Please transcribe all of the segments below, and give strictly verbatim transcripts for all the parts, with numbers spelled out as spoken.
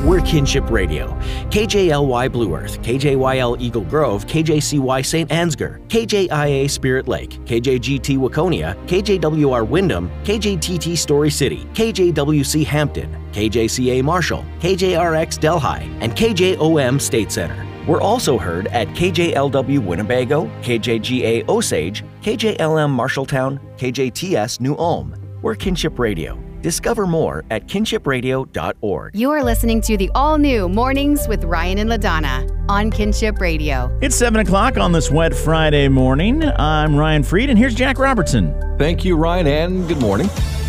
We're Kinship Radio. K J L Y Blue Earth, K J Y L Eagle Grove, K J C Y Saint Ansgar, K J I A Spirit Lake, K J G T Waconia, K J W R Windham, K J T T Story City, K J W C Hampton, K J C A Marshall, K J R X Delhi, and K J O M State Center. We're also heard at K J L W Winnebago, K J G A Osage, K J L M Marshalltown, K J T S New Ulm. We're Kinship Radio. Discover more at kinship radio dot org. You are listening to the all-new Mornings with Ryan and LaDonna on Kinship Radio. It's seven o'clock on this wet Friday morning. I'm Ryan Freed, and here's Jack Robertson. Thank you, Ryan, and good morning.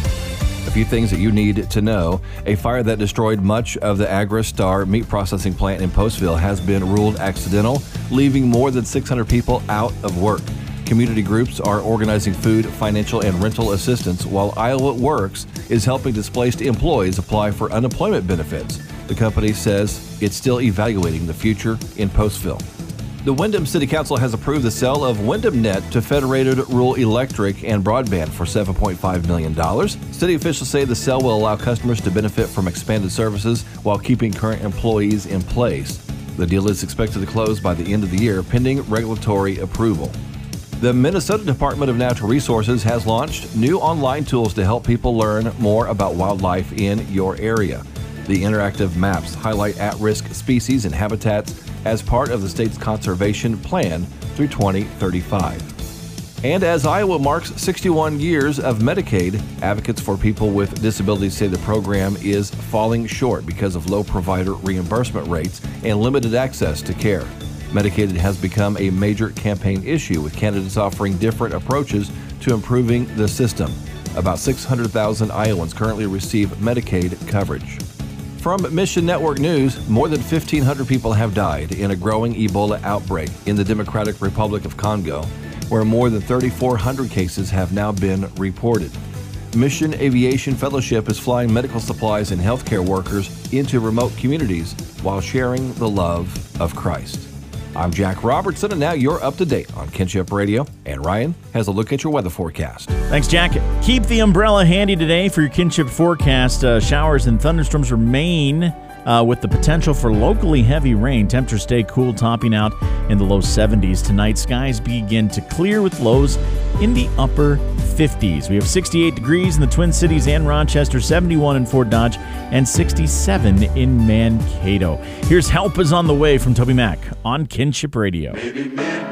A few things that you need to know. A fire that destroyed much of the Agristar meat processing plant in Postville has been ruled accidental, leaving more than six hundred people out of work. Community groups are organizing food, financial, and rental assistance, while Iowa Works is helping displaced employees apply for unemployment benefits. The company says it's still evaluating the future in Postville. The Windham City Council has approved the sale of Windham Net to Federated Rural Electric and Broadband for seven point five million dollars. City officials say the sale will allow customers to benefit from expanded services while keeping current employees in place. The deal is expected to close by the end of the year, pending regulatory approval. The Minnesota Department of Natural Resources has launched new online tools to help people learn more about wildlife in your area. The interactive maps highlight at-risk species and habitats as part of the state's conservation plan through twenty thirty-five. And as Iowa marks sixty-one years of Medicaid, advocates for people with disabilities say the program is falling short because of low provider reimbursement rates and limited access to care. Medicaid has become a major campaign issue, with candidates offering different approaches to improving the system. About six hundred thousand Iowans currently receive Medicaid coverage. From Mission Network News, more than fifteen hundred people have died in a growing Ebola outbreak in the Democratic Republic of Congo, where more than three thousand four hundred cases have now been reported. Mission Aviation Fellowship is flying medical supplies and healthcare workers into remote communities while sharing the love of Christ. I'm Jack Robertson, and now you're up to date on Kinship Radio. And Ryan has a look at your weather forecast. Thanks, Jack. Keep the umbrella handy today for your Kinship forecast. Uh, showers and thunderstorms remain uh, with the potential for locally heavy rain. Temperatures stay cool, topping out in the low seventies tonight. Skies begin to clear with lows in the upper fifties. We have sixty-eight degrees in the Twin Cities and Rochester, seventy-one in Fort Dodge, and sixty-seven in Mankato. Here's Help Is on the Way from Toby Mac on Kinship Radio. Maybe, maybe.